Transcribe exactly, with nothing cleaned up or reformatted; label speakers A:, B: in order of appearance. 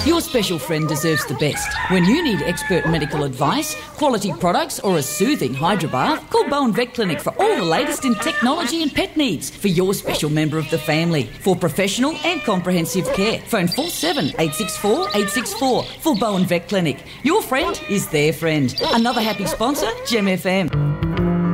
A: Your special friend deserves the best. When you need expert medical advice, quality products or a soothing hydrobath, call Bowen Vet Clinic for all the latest in technology and pet needs for your special member of the family. For professional and comprehensive care, phone four seven eight six four eight six four for Bowen Vet Clinic. Your friend is their friend. Another happy sponsor, Gem F M.